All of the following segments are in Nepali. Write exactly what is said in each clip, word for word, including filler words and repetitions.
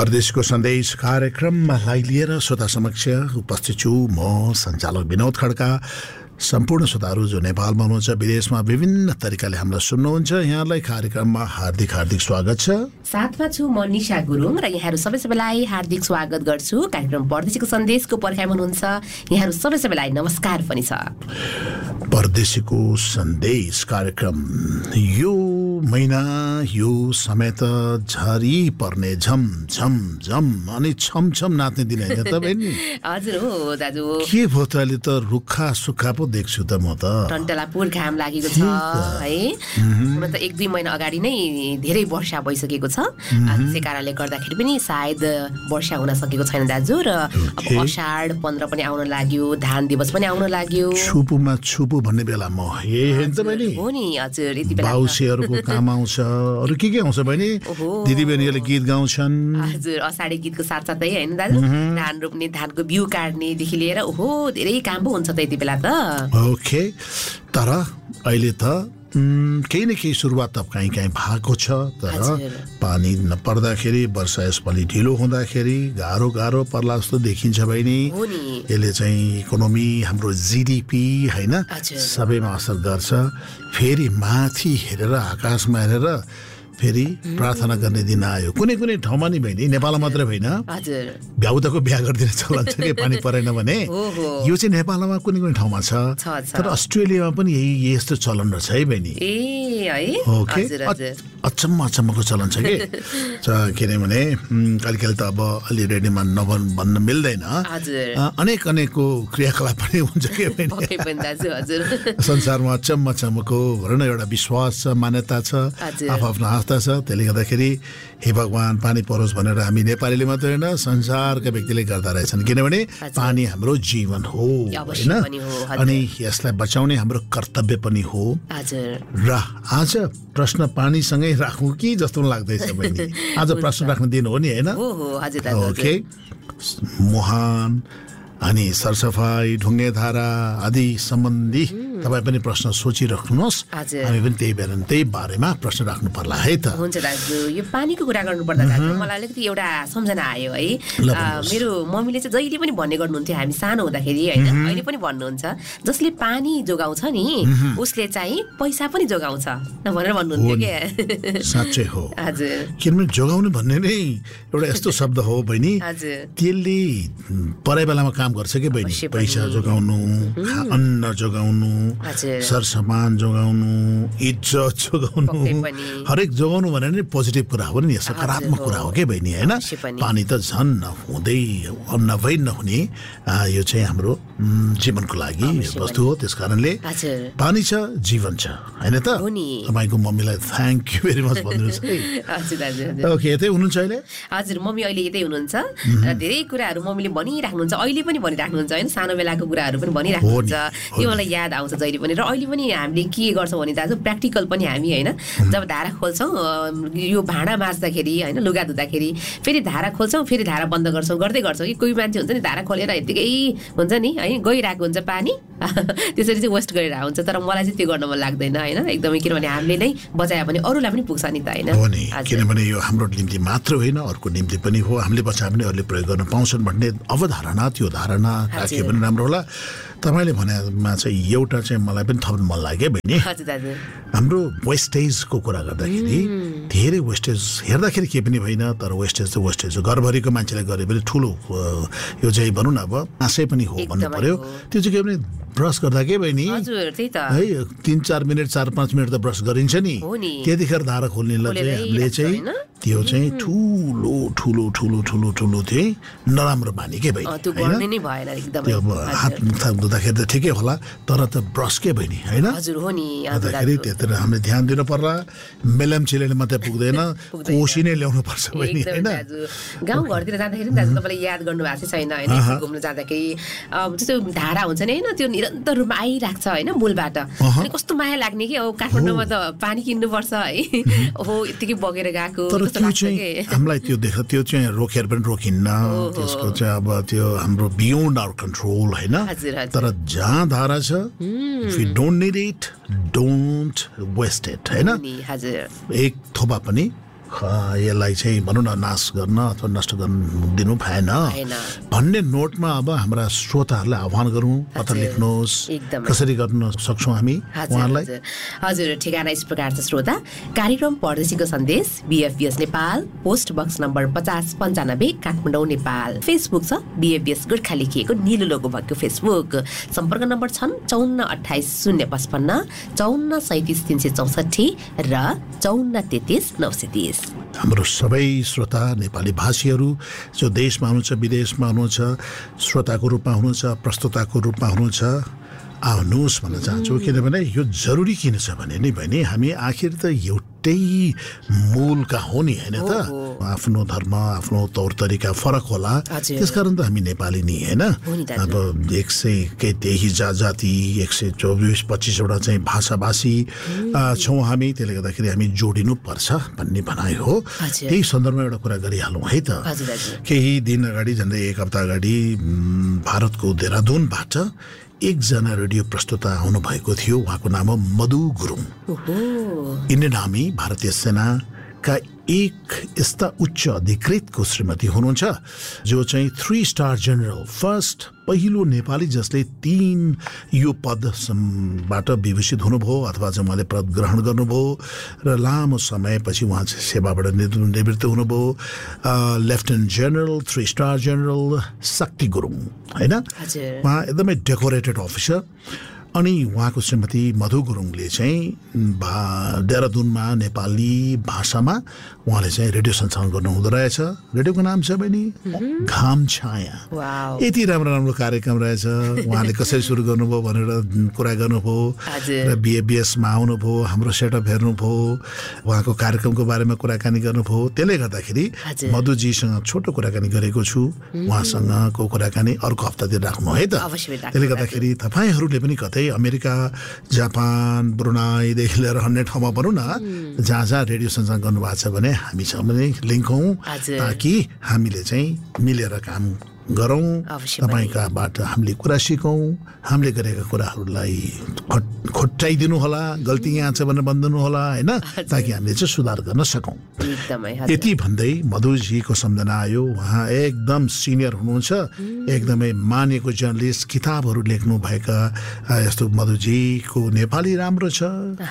परदेशको सन्देश कार्यक्रमलाई लिएर श्रोता समक्ष उपस्थित छु म सञ्चालक विनोद खड्का। सम्पूर्ण श्रोताहरू जो नेपालमा हुनुहुन्छ, विदेशमा विभिन्न तरिकाले हामीलाई सुन्नुहुन्छ, यहाँलाई कार्यक्रममा हार्दिक हार्दिक स्वागत छ। साथमा छु म निशा गुरुङ र यहाँहरू सबै सबैलाई हार्दिक स्वागत गर्छु। कार्यक्रम परदेशीको सन्देशको पर्खाइमा हुनुहुन्छ, यहाँहरू सबै सबैलाई नमस्कार पनि छ। परदेशीको सन्देश कार्यक्रम यो महिना यो समय त झरी पर्ने झम झम झम अनि छम छम नाच्ने दिन होइन त बहिनी? हजुर हो दाजु। के भयो त अहिले त रुखा सुक्खा पो देख्छु त म त। टन्टलापुर घाम लागेको छ है। हुन त एक दुई महिना अगाडि नै धेरै वर्षा भइसकेको छ। त्यसै कारणले गर्दाखेरि पनि सायद वर्षा हुन सकेको छैन दाजु। र अब अषाढ पन्ध्र पनि आउन लाग्यो, धान दिवस पनि आउन लाग्यो। छुपुमा छुपु भन्ने बेला म यही हेर्छ बहिनी। हो नि हजुर, यति बेला बाउसीहरूको काम आउँछ। अरू के के आउँछ बहिनी? दिदीबहिनीहरूले गीत गाउँछन्। हजुर, अषाढी गीतको साथसाथै होइन दाजु, धान रोप्ने, धानको बिउ काट्नेदेखि लिएर ओहो धेरै काम पो हुन्छ त यति बेला त। ओके, तर अहिले त केही न केही सुरुवात त काहीँ काहीँ भएको छ। तर पानी नपर्दाखेरि, वर्षा यसपालि ढिलो हुँदाखेरि गाह्रो गाह्रो पर्ला जस्तो देखिन्छ बहिनी। यसले चाहिँ इकोनोमी, हाम्रो जिडिपी होइन, सबैमा असर गर्छ। फेरि माथि हेरेर, आकाशमा हेरेर फेरि प्रार्थना गर्ने दिन आयो। कुनै कुनै ठाउँमा नि बहिनी, नेपालमा मात्रै होइन, भ्याउताको बिहा गरिदिने चलन छ कि पानी परेन भने। यो चाहिँ नेपालमा कुनै कुनै ठाउँमा छ, तर अस्ट्रेलियामा पनि यही यस्तो चलन रहेछ है बहिनी। ओके, अचम्म अचम्मको चलन छ कि। किनभने कहिले त अब अलि रेडियोमा नभन् भन्न मिल्दैन, अनेक अनेकको क्रियाकलाप पनि हुन्छ कि बहिनी। संसारमा अचम्म अचम्मको भनौँ न एउटा विश्वास छ, मान्यता छ, आफ्नो आस्था छ। त्यसले गर्दाखेरि हे भगवान पानी परोस् भनेर हामी नेपालीले मात्रै होइन, संसारका व्यक्तिले गर्दा रहेछन्। किनभने पानी हाम्रो जीवन हो होइन, अनि यसलाई बचाउने हाम्रो कर्तव्य पनि हो। र आज प्रश्न पानीसँगै राखौँ कि जस्तो लाग्दैछ बहिनी? आज प्रश्न राख्ने दिन हो नि होइन? ओके, मुहान अनि सरसफाई, ढुङ्गे धारा आदि सम्बन्धी तपाईँ पनि प्रश्न सोचिराख्नुहोस्। हामी पनि त्यही बेला त्यही बारेमा प्रश्न राख्नु पर्ला है त। हुन्छ दाजु, यो पानीको कुरा गर्नु पर्दा दाजु मलाई अलिकति एउटा सम्झना आयो है। मेरो मम्मीले चाहिँ जहिले पनि भन्ने गर्नुहुन्थ्यो, हामी सानो हुँदाखेरि होइन, अहिले पनि भन्नुहुन्छ, जसले पानी जोगाउँछ नि उसले चाहिँ पैसा पनि जोगाउँछ भनेर भन्नुहुन्थ्यो क्या। साँच्चै हो। हजुर, किनभने जोगाउनु भन्ने नै एउटा यस्तो शब्द हो बहिनी, त्यसले परे बेलामा काम गर्छ कि बहिनी। पैसा जोगाउनु, अन्न जोगाउनु, सरसामान जोगाउनु, इज्जत जोगाउनु, हरेक जोगाउनु भने नि पोजिटिभ कुरा हो नि, सकारात्मक कुरा हो कि बहिनी होइन। पानी त झन् नहुँदै नभई नहुने यो चाहिँ हाम्रो जीवनको लागि वस्तु हो। त्यस कारणले पानी छ, जीवन छ होइन त। तपाईँको मम्मीलाई थ्याङ्क यू भेरी मच भनिदिनुहोस् है। ओके, यतै हुनुहुन्छ अहिले? हजुर, मम्मी अहिले यतै हुनुहुन्छ। धेरै कुराहरू मम्मीले भनिराख्नुहुन्छ, अहिले पनि भनिराख्नुहुन्छ होइन, सानो बेलाको कुराहरू पनि भनिराख्नुहुन्छ। त्यो मलाई याद आउँछ जहिले पनि। र अहिले पनि हामीले के गर्छौँ भने दाजु, प्र्याक्टिकल पनि हामी होइन, जब धारा खोल्छौँ, यो भाँडा माझ्दाखेरि होइन, लुगा धुँदाखेरि फेरि धारा खोल्छौँ, फेरि धारा बन्द गर्छौँ, गर्दै गर्छौँ कि कोही मान्छे हुन्छ नि धारा खोलेर यत्तिकै हुन्छ नि है, गइरहेको हुन्छ पानी, त्यसरी चाहिँ वेस्ट गरिरहेको हुन्छ। तर मलाई चाहिँ त्यो गर्न मन लाग्दैन होइन, एकदमै। किनभने हामीले नै बचायो भने अरूलाई पनि पुग्छ नि त होइन। हो नि, किनभने यो हाम्रो निम्ति मात्र होइन, अर्को निम्ति पनि हो। हामीले बचायो भने अरूले प्रयोग गर्न पाउँछन् भन्ने अवधारणा, त्यो धारणा राखियो भने राम्रो होला। तपाईँले भनेमा चाहिँ एउटा चाहिँ मलाई पनि थप्नु मन लाग्यो बहिनी। हाम्रो वेस्टेजको कुरा गर्दाखेरि धेरै वेस्टेज हेर्दाखेरि केही पनि होइन, तर वेस्टेज त वेस्टेज हो। घरभरिको मान्छेले गरे पनि ठुलो यो चाहिँ भनौँ न अब आशय पनि हो भन्नु पर्यो। त्यो चाहिँ के भने ब्रस गर्दा के बहिनी है, तिन चार मिनट चार पाँच मिनट त ब्रस गरिन्छ नि, त्यतिखेर धारा खोल्नेलाई चाहिँ हामीले चाहिँ त्यो चाहिँ ठुलो ठुलो ठुलो ठुलो ठुलो चाहिँ नराम्रो बानी के बहिनी होइन। त्यो अब हात मुख धुँदाखेरि त ठिकै होला, तर त ब्रस के बहिनी होइन। गर्दाखेरि त्यतिर हामीले ध्यान दिनु पर्ला। मेलमचिलेले मात्रै पुग्दैन, कोसी नै ल्याउनु पर्छ बहिनी होइन। गाउँ घरतिर जाँदाखेरि दाजु तपाईँले याद गर्नु भएको छैन होइन, घुम्नु जाँदाखेरि जस्तो धारा हुन्छ नि होइन, त्यो निरन्तर रूपमा आइरहेको छ होइन मूलबाट। अनि कस्तो माया लाग्ने कि अब काठमाडौँमा त पानी किन्नुपर्छ है, ओहो यत्तिकै बगेर गएको। हामीलाई त्यो देख त्यो चाहिँ रोकेर पनि रोकिन्न, त्यसको चाहिँ अब त्यो हाम्रो बियोन्ड आवर कन्ट्रोल होइन। तर जहाँ धारा छ, if you don't need it don't West it होइन। एक थोपा पनि यसलाई चाहिँ भनौँ न नाश गर्न अथवा नष्ट गर्न दिनु भएन भन्ने नोटमा अब हाम्रा श्रोताहरूलाई आह्वान गरौँ, पत्र लेख्नुहोस्, कसरी गर्न सक्छौँ हामी उहाँलाई? हजुर, ठेगाना यस प्रकार छ श्रोता, कार्यक्रम परदेशीको सन्देश, बीएफबीएस नेपाल, पोस्ट बक्स नम्बर पचास पन्चानब्बे, काठमाडौँ नेपाल। फेसबुक छ बीएफबीएस गोर्खा लेखिएको नीलो लोगो भएको फेसबुक। सम्पर्क नम्बर छन् चौन्न अठाइस शून्य पचपन्न, चौन्न सैतिस तिन सय चौसठी र चौन्न तेत्तिस नौ सय तिस। हाम्रो सबै श्रोता नेपाली भाषीहरू जो देशमा हुनुहुन्छ, विदेशमा हुनुहुन्छ, श्रोताको रूपमा हुनुहुन्छ, प्रस्तुताको रूपमा हुनुहुन्छ, आउनुहोस् भन्न चाहन्छु। किनभने यो जरुरी किन छ भने नि बहिनी, हामी आखिर त एउटै मूलका हो नि, होइन त? आफ्नो धर्म, आफ्नो तौर तरिका फरक होला, त्यसकारण त हामी नेपाली नि, होइन? अब एक सय के त्यही जाति, एक सय चौबिस पच्चिसवटा चाहिँ भाषाभाषी छौँ हामी, त्यसले गर्दाखेरि हामी जोडिनु पर्छ भन्ने भनाइ हो। त्यही सन्दर्भमा एउटा कुरा गरिहालौँ है त। केही दिन अगाडि, झन्डै एक हप्ता अगाडि भारतको देहरादूनबाट एकजना रेडियो प्रस्तुता आउनुभएको थियो। उहाँको नाम हो मधु गुरुङ। इन्डियन आर्मी, भारतीय सेनाका एक यस्ता उच्च अधिकृतको श्रीमती हुनुहुन्छ जो चाहिँ थ्री स्टार जनरल, फर्स्ट पहिलो नेपाली जसले तीन यो पदबाट विभूषित हुनुभयो अथवा चाहिँ उहाँले पद ग्रहण गर्नुभयो र लामो समयपछि उहाँ चाहिँ सेवाबाट निवृत्त हुनुभयो। Lieutenant general, three star general शक्ति गुरुङ, होइन? उहाँ एकदमै डेकोरेटेड अफिसर। अनि उहाँको श्रीमती मधु गुरुङले चाहिँ भा देहरादूनमा नेपाली भाषामा उहाँले चाहिँ रेडियो सञ्चालन गर्नुहुँदो रहेछ। रेडियोको नाम छ बहिनी घाम छाया। यति राम्रो राम्रो कार्यक्रम रहेछ। उहाँले कसरी सुरु गर्नुभयो भनेर कुरा गर्नुभयो र बीएफबीएसमा आउनुभयो, हाम्रो सेटअप हेर्नुभयो, उहाँको कार्यक्रमको बारेमा कुराकानी गर्नुभयो। त्यसले गर्दाखेरि मधुजीसँग छोटो कुराकानी गरेको छु। उहाँसँगको कुराकानी अर्को हप्तातिर राख्नु है त। त्यसले गर्दाखेरि तपाईँहरूले पनि कतै अमेरिका, जापान, ब्रुनाईदेखि लिएर अन्य ठाउँमा भनौँ न, जहाँ जहाँ रेडियो सञ्चालन गर्नुभएको छ भने हामीसँग पनि लिङ्क हौँ, ताकि हामीले चाहिँ मिलेर काम गरौँ, तपाईँकाबाट हामीले कुरा सिकौँ, हामीले गरेका कुराहरूलाई खोट्टाइदिनु होला, गल्ती यहाँ छ भनेर भनिदिनु होला, होइन? ताकि हामीले चाहिँ सुधार गर्न सकौँ। यति भन्दै मधुजीको सम्झना आयो। उहाँ एकदम सिनियर हुनुहुन्छ, एकदमै मानेको जर्नलिस्ट, किताबहरू लेख्नु भएका यस्तो मधुजीको नेपाली राम्रो छ,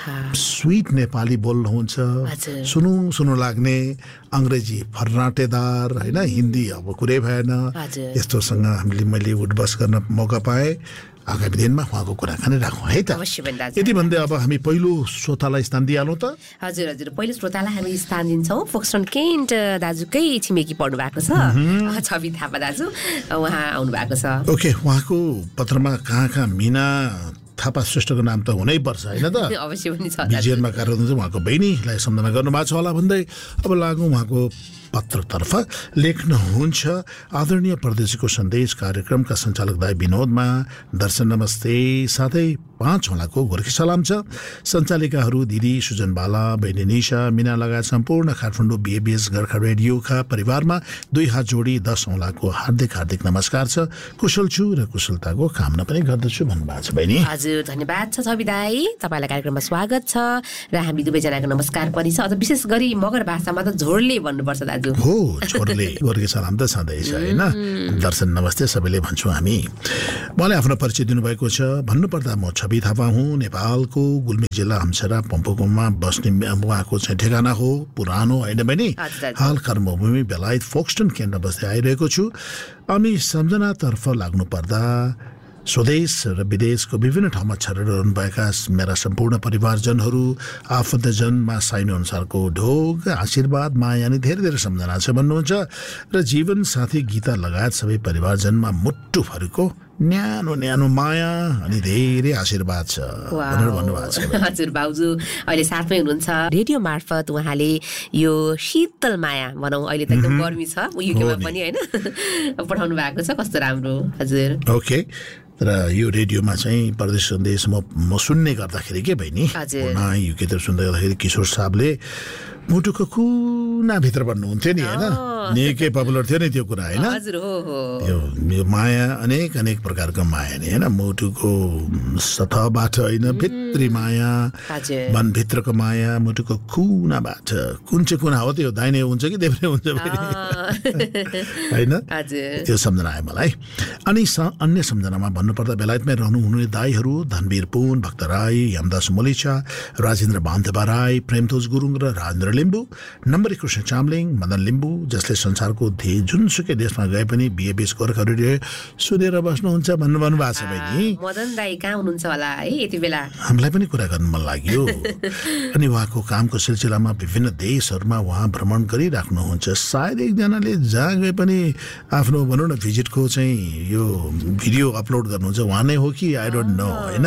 स्विट नेपाली बोल्नुहुन्छ, सुनु सुनु लाग्ने, अङ्ग्रेजी फर्राटेदार, होइन? हिन्दी अब कुरै भएन। यस्तोसँग हामीले मैले उठबस गर्न मौका पाएँ। आगामी दिनमा उहाँको कुराकानी राखौँ है त। यति भन्दै अब हामी पहिलो श्रोतालाई स्थान दिइहालौँ त। हजुर हजुर, पहिलो श्रोतालाई हामी स्थान दिन्छौँ। फोक्सटन केन्ट दाजुकै छिमेकी पढ्नु भएको छ, छवि थापा दाजु, उहाँ आउनु भएको छ। ओके, उहाँको पत्रमा कहाँ कहाँ मिना थापा श्रेष्ठको नाम त हुनै पर्छ, होइन त? अवश्य पनि छ। बिजिएनमा कार्यरत हुन्छ, उहाँको बहिनीलाई सम्झना गर्नुभएको छ होला भन्दै अब लागौँ उहाँको पत्रतर्फ। लेख्नुहुन्छ, आदरणीय परदेशीको सन्देश कार्यक्रमका सञ्चालक दाई विनोदमा दर्शन नमस्ते, साथै पाँच होलाको गोर्खे सलाम छ। सञ्चालिकाहरू दिदी सुजन बाला, बहिनी निशा, मिना लगायत सम्पूर्ण काठमाडौँ बीएफबीएस गोर्खा रेडियोका परिवारमा दुई हात जोडी दस औँलाको हार्दिक हार्दिक नमस्कार छ। कुशल छु र कुशलताको कामना पनि गर्दछु भन्नुभएको छ बहिनी। हजुर, धन्यवाद छ छवि दाई, तपाईँलाई कार्यक्रममा स्वागत छ र हामी दुवैजनाको नमस्कार पनि छ। अझ विशेष गरी मगर भाषामा त झोडले भन्नुपर्छ दाजु। हो, झोडले गोर्खे सलाम त छँदैछ, होइन? दर्शन नमस्ते सबैले भन्छौँ हामी। उहाँले आफ्नो परिचय दिनुभएको छ। भन्नुपर्दा म छवि थापा हुँ, नेपालको गुल्मी जिल्ला हमसरा पम्पोकोमा बस्ने उहाँको चाहिँ ठेगाना हो, पुरानो, होइन बहिनी? हाल कर्मभूमि बेलायत फोक्सटन केन्द्र बस्दै आइरहेको छु। अनि सम्झनातर्फ लाग्नु पर्दा स्वदेश र विदेशको विभिन्न ठाउँमा छरेर रहनुभएका मेरा सम्पूर्ण परिवारजनहरू, आफन्तजनमा साइनो अनुसारको ढोग, आशीर्वाद, माया अनि धेरै धेरै सम्झना छ भन्नुहुन्छ र जीवन साथी गीता लगायत सबै परिवारजनमा मुट्टुभरिको न्यानो न्यानो माया अनि धेरै आशीर्वाद छ भनेर भन्नुभएको छ। हजुर, भाउजू अहिले साथमै हुनुहुन्छ। रेडियो मार्फत उहाँले यो शीतल माया भनौँ, अहिले त एकदम गर्मी छ युकेमा पनि, होइन, पठाउनु भएको छ। कस्तो राम्रो। हजुर, ओके। र यो रेडियोमा चाहिँ परदेश सन्देश म म सुन्ने गर्दाखेरि के बहिनी, युकेतिर सुन्दै गर्दाखेरि किशोर साहबले मुटुको कुनाभित्र भन्नुहुन्थ्यो नि, होइन? निकै पपुलर थियो नि त्यो कुरा होइन हजुर हो हो त्यो माया अनेक अनेक प्रकारको माया नि होइन मुटुको सतहबाट होइन भित्री माया मनभित्रको माया मुटुको कुनाबाट कुन चाहिँ कुना हो त्यो दाहिने हुन्छ कि देब्रे हुन्छ होइन त्यो सम्झना आयो मलाई अनि अन्य सम्झनामा भन्नुपर्दा बेलायतमै रहनुहुने दाईहरू धनवीर पुन भक्त राई यमदास मोलिचा राजेन्द्र बान्धवा राई प्रेमतोज गुरुङ र राजेन्द्र लिम्बू नम्बरी कृष्ण चामलिङ मदन लिम्बू जसले संसारको धे जुनसुकै देशमा गए पनि बिएबिएस गोर्खा रेडियो सुनेर बस्नुहुन्छ भन्नु भन्नु भएको छ बहिनी मदन दाई कहाँ हुनुहुन्छ होला है यति बेला हामीलाई पनि कुरा गर्न मन लाग्यो अनि उहाँको कामको सिलसिलामा विभिन्न देशहरूमा उहाँ भ्रमण गरिराख्नुहुन्छ सायद एकजनाले जहाँ गए पनि आफ्नो भनौँ न भिजिटको चाहिँ यो भिडियो अपलोड गर्नुहुन्छ उहाँ नै हो कि आई डोन्ट नो होइन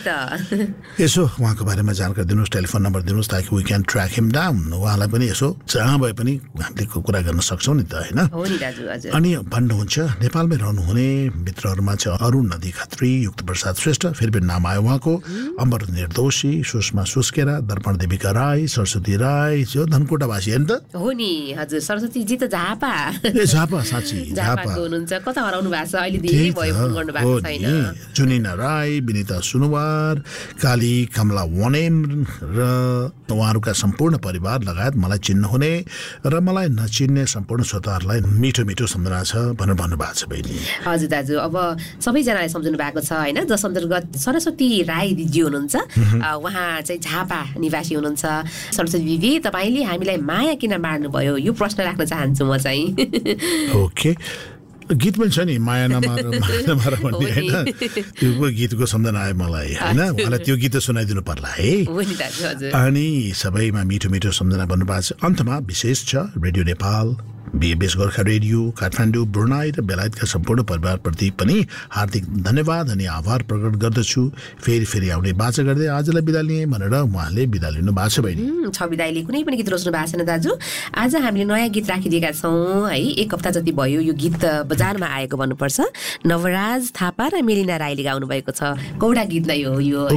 यसो उहाँको बारेमा जानकारी दिनुहोस् टेलिफोन नम्बर दिनुहोस् ताकि we can track him down उहाँलाई पनि यसो जहाँ भए पनि हामीले कुरा गर्न सक्छौँ नि त होइन अनि भन्नुहुन्छ नेपालमै रहनुहुने मित्रहरूमा चाहिँ अरुण नदी खत्री युक्त प्रसाद श्रेष्ठ फेरि पनि नाम आयो उहाँको अमर निर्दोषी सुषमा सुस्केरा दर्पण देविका राई सरस्वती राई जो धनकुटावासी होइन त हो नि हजुर सरस्वती जी त झापा ए झापा साँच्ची झापा हुनुहुन्छ कता हराउनु भएको छ अहिले धेरै भयो फोन गर्नु भएको छैन जुनिना राई विनिता सुनुवार काली कमला वनेम र उहाँहरूका सम्पूर्ण परिवार लगायत मलाई चिन्नुहुने र मलाई नचिन्ने सम्पूर्ण श्रोताहरूलाई मिठो मिठो सम्झना छ भनेर भन्नुभएको छ बहिनी हजुर दाजु अब सबैजनाले सम्झनु भएको छ होइन जस अन्तर्गत सरस्वती राई दिदी हुनुहुन्छ उहाँ चाहिँ झापा निवासी हुनुहुन्छ सरस्वती दिदी तपाईँले हामीलाई माया किन मार्नुभयो यो प्रश्न राख्न चाहन्छु म चाहिँ ओके गीत पनि छ नि माया नमार माया नमार भन्ने होइन त्यो गीतको सम्झना आयो मलाई होइन उहाँलाई त्यो गीत सुनाइदिनु पर्ला है अनि सबैमा मिठो मिठो सम्झना भन्नुभएको छ अन्तमा विशेष छ radio Nepal बिएबिएस Gorkha radio Kathmandu Brunei र बेलायतका सम्पूर्ण परिवारप्रति पनि हार्दिक धन्यवाद अनि आभार प्रकट गर्दछु फेरि फेरि आउने बाचा गर्दै आजलाई बिदा लिएँ भनेर उहाँले बिदा लिनु भएको छ बहिनी छ बिदाइले कुनै पनि गीत रोज्नु भएको छैन दाजु आज हामीले नयाँ गीत राखिदिएका छौँ है एक हप्ता जति भयो यो गीत बजारमा आएको भन्नुपर्छ नवराज थापा र मेलिना राईले गाउनु भएको छ कौडा गीत नै हो यो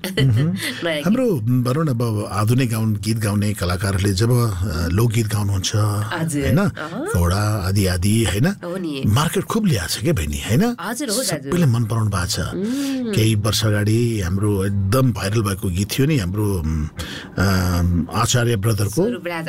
है हाम्रो भनौँ न अब आधुनिक गाउन गीत गाउने कलाकारहरूले जब लोकगीत गाउनुहुन्छ होइन कौडा आदि आदि होइन मार्केट खुब ल्याएको छ क्या बहिनी होइन सबैले मन पराउनु भएको छ केही वर्ष अगाडि हाम्रो एकदम भाइरल भएको गीत थियो नि हाम्रो आचार्य ब्रदरको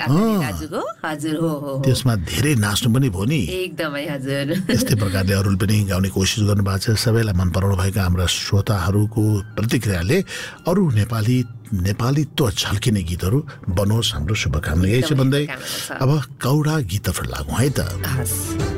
त्यसमा धेरै नाच्नु पनि भयो नि एकदमै हजुर यस्तै प्रकारले अरूले पनि गाउने कोसिस गर्नु भएको छ सबैलाई मन पराउनु भएका हाम्रा श्रोताहरूको प्रतिक्रियाले अरू नेपाली नेपालीत्व झल्किने गीतहरू बनोस् हाम्रो शुभकामना यही छ भन्दै अब कौडा गीत लागौँ है त